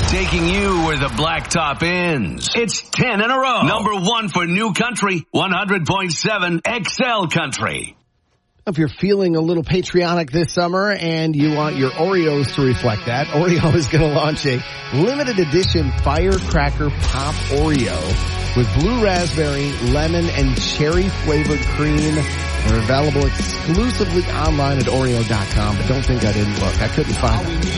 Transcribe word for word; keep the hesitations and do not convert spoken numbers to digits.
taking you where the blacktop ends. It's ten in a row. Number one for New Country, one hundred point seven X L Country. If you're feeling a little patriotic this summer and you want your Oreos to reflect that, Oreo is going to launch a limited edition Firecracker Pop Oreo with blue raspberry, lemon, and cherry flavored cream. They're available exclusively online at Oreo dot com, but don't think I didn't look. I couldn't find them.